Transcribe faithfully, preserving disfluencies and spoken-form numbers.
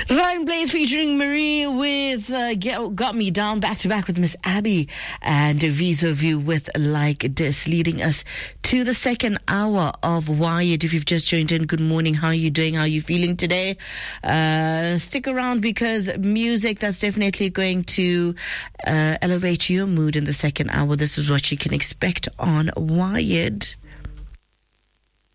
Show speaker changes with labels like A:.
A: Ryan Blaze featuring Marie with uh, Get, Got Me Down, back to back with Miss Abby and Vis-a-Vis with Like This, leading us to the second hour of Wired. If you've just joined in, good morning. How are you doing? How are you feeling today? Uh, stick around because music that's definitely going to uh, elevate your mood in the second hour. This is what you can expect on Wired.